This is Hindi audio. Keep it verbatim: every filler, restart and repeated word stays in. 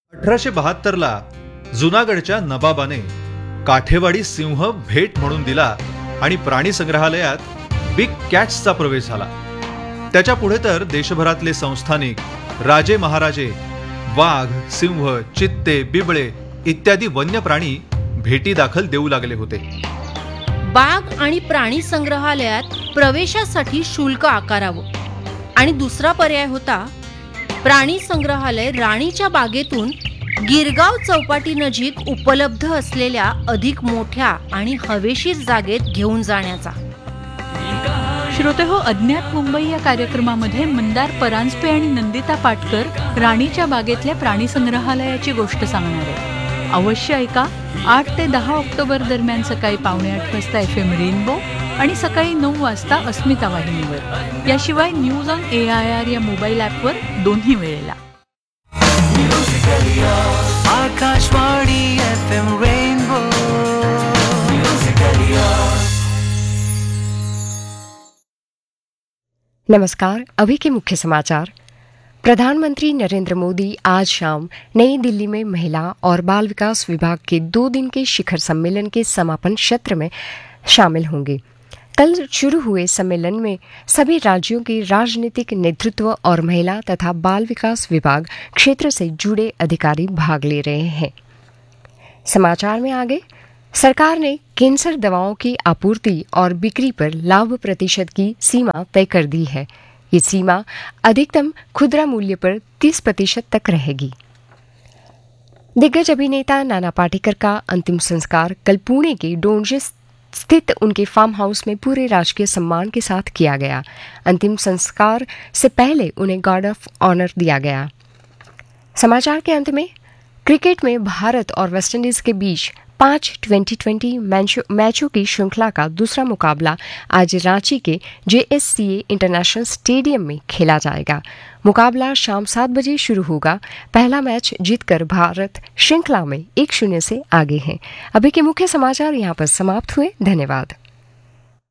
अठराशे बहात्तर ला जुनागडच्या नबाबाने काठेवाडी सिंह भेट म्हणून दिला आणि प्राणी संग्रहालयात बिग कॅट्सचा प्रवेश झाला. त्याच्या पुढे तर देशभरातले संस्थानिक राजे महाराजे वाघ, सिंह, चित्ते, बिबळे इत्यादी वन्य प्राणी भेटी दाखल देऊ लागले होते. बाग आणि प्राणी संग्रहालयात प्रवेशासाठी शुल्क आकारावं आणि दुसरा पर्याय होता प्राणी संग्रहालय राणीच्या बागेतून गिरगाव चौपाटी नजीक उपलब्ध असलेल्या अधिक मोठ्या आणि हवेशीर जागेत घेऊन जाण्याचा. श्रोतेहो, अज्ञात मुंबई या कार्यक्रमामध्ये मंदार परांजपे आणि नंदिता पाटकर राणीच्या बागेतल्या प्राणी संग्रहालयाची गोष्ट सांगणार आहे. अवश्य ऐका. आठ ते दहा ऑक्टोबर दरम्यान सकाळी पावणे आठ वाजता एफ एम रेनबो आणि सकाळी नऊ वाजता अस्मिता वाहिनीवर. याशिवाय news on A I R या मोबाईल ॲपवर दोन्ही वेळेला. Akashvani F M rainbow. नमस्कार. अभी के मुख्य समाचार. प्रधानमंत्री नरेंद्र मोदी आज शाम नई दिल्ली में महिला और बाल विकास विभाग के दो दिन के शिखर सम्मेलन के समापन सत्र में शामिल होंगे. कल शुरू हुए सम्मेलन में सभी राज्यों के राजनीतिक नेतृत्व और महिला तथा बाल विकास विभाग क्षेत्र से जुड़े अधिकारी भाग ले रहे हैं. समाचार में आगे. सरकार ने कैंसर दवाओं की आपूर्ति और बिक्री पर लाभ प्रतिशत की सीमा तय कर दी है. ये सीमा अधिकतम खुदरा मूल्य पर तीस प्रतिशत तक रहेगी. दिग्गज अभिनेता नाना पाटेकर का अंतिम संस्कार कल पुणे के डोंजे स्थित उनके फार्म हाउस में पूरे राजकीय सम्मान के साथ किया गया. अंतिम संस्कार से पहले उन्हें गार्ड ऑफ ऑनर दिया गया. समाचार के अंत में. क्रिकेट में भारत और वेस्टइंडीज के बीच पांच ट्वेंटी ट्वेंटी मैचों की श्रृंखला का दूसरा मुकाबला आज रांची के जे एस सी ए इंटरनेशनल स्टेडियम में खेला जाएगा. मुकाबला शाम सात बजे शुरू होगा. पहला मैच जीतकर भारत श्रृंखला में एक शून्य से आगे है. अभी के मुख्य समाचार यहाँ पर समाप्त हुए. धन्यवाद.